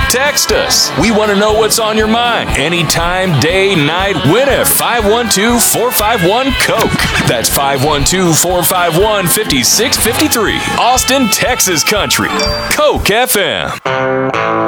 Text us. We want to know what's on your mind. Anytime, day, night, win at 512-451-COKE. That's 512-451-5653. Austin, Texas Country. Coke FM.